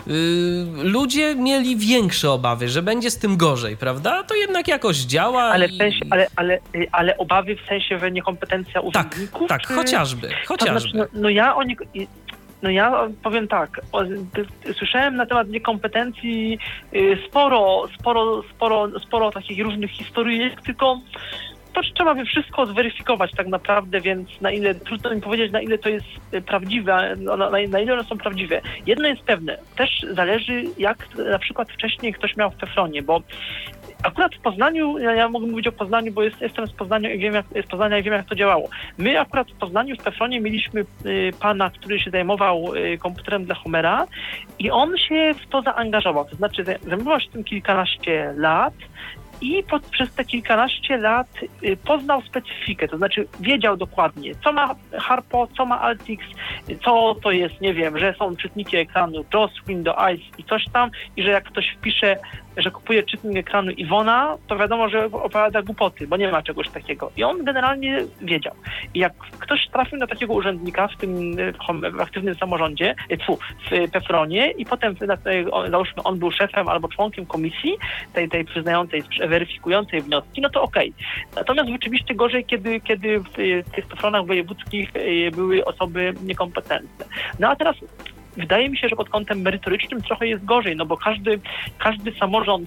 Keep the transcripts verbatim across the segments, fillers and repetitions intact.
ludzie mieli większe obawy, że będzie z tym gorzej, prawda? To jednak jakoś działa. Ale, i... w sensie, ale, ale, ale obawy w sensie, że niekompetencja urzędników? Tak, tak, czy... chociażby, chociażby. To znaczy, no, no ja oni... No ja powiem tak, o, słyszałem na temat niekompetencji sporo, sporo, sporo, sporo takich różnych historii, tylko to trzeba by wszystko zweryfikować tak naprawdę, więc na ile, trudno mi powiedzieć, na ile to jest prawdziwe, na, na, na ile one są prawdziwe. Jedno jest pewne, też zależy jak na przykład wcześniej ktoś miał w Teflonie, bo akurat w Poznaniu, ja, ja mogę mówić o Poznaniu, bo jest, jestem z Poznania i wiem, jak, z Poznania i wiem, jak to działało. My akurat w Poznaniu, w Teflonie mieliśmy y, pana, który się zajmował y, komputerem dla Homera i on się w to zaangażował. To znaczy zajmował się tym kilkanaście lat i pod, przez te kilkanaście lat y, poznał specyfikę, to znaczy wiedział dokładnie, co ma Harpo, co ma Altix, co to jest, nie wiem, że są czytniki ekranu J A W S, Windows Eyes i coś tam i że jak ktoś wpisze, że kupuje czytnik ekranu Iwona, to wiadomo, że opowiada głupoty, bo nie ma czegoś takiego. I on generalnie wiedział. I jak ktoś trafił na takiego urzędnika w tym w aktywnym samorządzie, tfu, w Teflonie i potem załóżmy on był szefem albo członkiem komisji, tej, tej przyznającej, weryfikującej wnioski, no to okej. Okay. Natomiast rzeczywiście gorzej, kiedy, kiedy w tych Teflonach wojewódzkich były osoby niekompetentne. No a teraz wydaje mi się, że pod kątem merytorycznym trochę jest gorzej, no bo każdy, każdy samorząd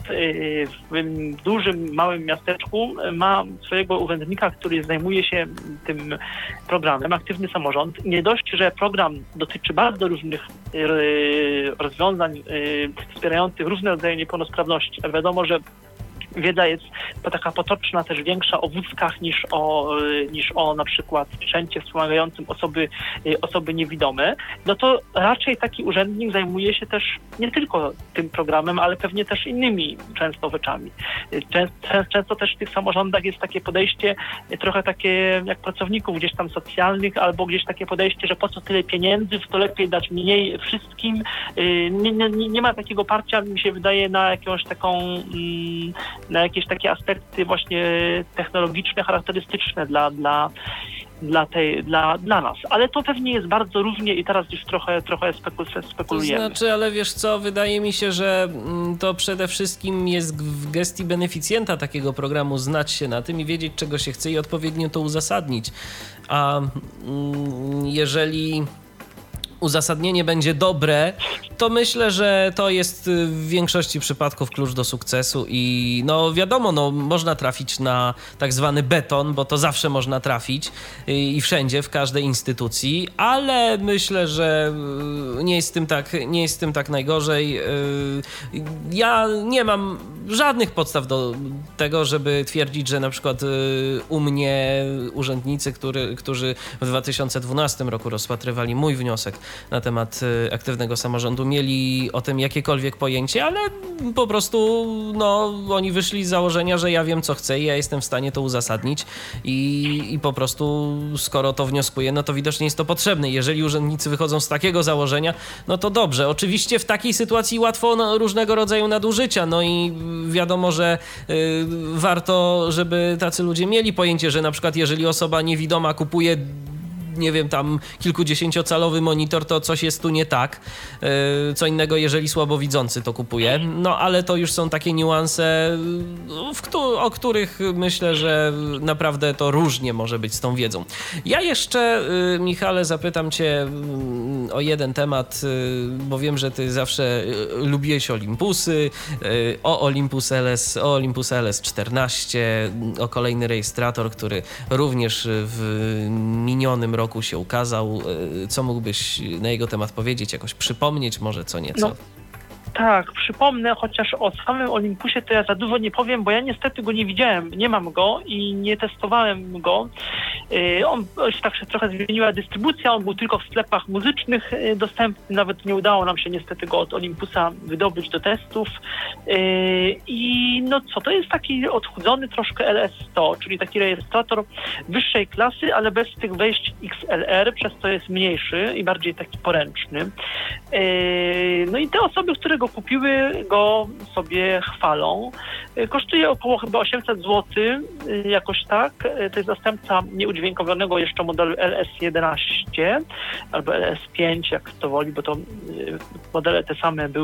w dużym, małym miasteczku ma swojego urzędnika, który zajmuje się tym programem, aktywny samorząd. Nie dość, że program dotyczy bardzo różnych rozwiązań wspierających różne rodzaje niepełnosprawności. Wiadomo, że wiedza jest taka potoczna, też większa o wózkach niż o, niż o na przykład sprzęcie wspomagającym osoby, osoby niewidome, no to raczej taki urzędnik zajmuje się też nie tylko tym programem, ale pewnie też innymi często rzeczami. Często, często też w tych samorządach jest takie podejście trochę takie jak pracowników gdzieś tam socjalnych, albo gdzieś takie podejście, że po co tyle pieniędzy, to lepiej dać mniej wszystkim. Nie, nie, nie ma takiego parcia, mi się wydaje, na jakąś taką na jakieś takie aspekty właśnie technologiczne, charakterystyczne dla, dla, dla, tej, dla, dla nas. Ale to pewnie jest bardzo różnie i teraz już trochę, trochę spekul- spekulujemy. To znaczy, ale wiesz co, wydaje mi się, że to przede wszystkim jest w gestii beneficjenta takiego programu znać się na tym i wiedzieć, czego się chce i odpowiednio to uzasadnić. A jeżeli uzasadnienie będzie dobre, to myślę, że to jest w większości przypadków klucz do sukcesu i no wiadomo, no można trafić na tak zwany beton, bo to zawsze można trafić i wszędzie, w każdej instytucji, ale myślę, że nie jest z tym tak, nie jest z tym tak najgorzej. Ja nie mam żadnych podstaw do tego, żeby twierdzić, że na przykład u mnie urzędnicy, który, którzy w dwa tysiące dwunastym roku rozpatrywali mój wniosek na temat aktywnego samorządu, mieli o tym jakiekolwiek pojęcie, ale po prostu no, oni wyszli z założenia, że ja wiem, co chcę i ja jestem w stanie to uzasadnić i, i po prostu skoro to wnioskuję, no to widocznie jest to potrzebne. Jeżeli urzędnicy wychodzą z takiego założenia, no to dobrze. Oczywiście w takiej sytuacji łatwo no, różnego rodzaju nadużycia, no i wiadomo, że y, warto, żeby tacy ludzie mieli pojęcie, że na przykład jeżeli osoba niewidoma kupuje nie wiem, tam kilkudziesięciocalowy monitor, to coś jest tu nie tak. Co innego, jeżeli słabowidzący to kupuje. No, ale to już są takie niuanse, w, o których myślę, że naprawdę to różnie może być z tą wiedzą. Ja jeszcze, Michale, zapytam cię o jeden temat, bo wiem, że ty zawsze lubiłeś Olympusy, o Olympus L S, o Olympus L S czternaście, o kolejny rejestrator, który również w minionym roku się ukazał. Co mógłbyś na jego temat powiedzieć, jakoś przypomnieć może co nieco? No. Tak, przypomnę, chociaż o samym Olympusie to ja za dużo nie powiem, bo ja niestety go nie widziałem, nie mam go i nie testowałem go. Yy, on tak się trochę zmieniła dystrybucja, on był tylko w sklepach muzycznych yy, dostępny, nawet nie udało nam się niestety go od Olympusa wydobyć do testów. Yy, I no co, to jest taki odchudzony troszkę L S sto, czyli taki rejestrator wyższej klasy, ale bez tych wejść X L R, przez co jest mniejszy i bardziej taki poręczny. Yy, no i te osoby, które go kupiły, go sobie chwalą. Kosztuje około chyba osiemset złotych, jakoś tak. To jest zastępca nieudźwiękowionego jeszcze modelu L S jedenaście albo L S pięć, jak to woli, bo to modele te same były